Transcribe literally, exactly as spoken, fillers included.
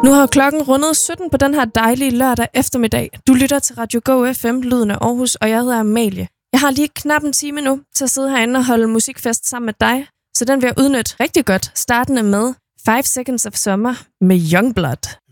Nu har klokken rundet sytten på den her dejlige lørdag eftermiddag. Du lytter til Radio Go F M, lyden af Aarhus, og jeg hedder Amalie. Jeg har lige knap en time nu til at sidde herinde og holde musikfest sammen med dig, så den vil jeg udnytte rigtig godt, startende med five Seconds of Summer med Youngblood.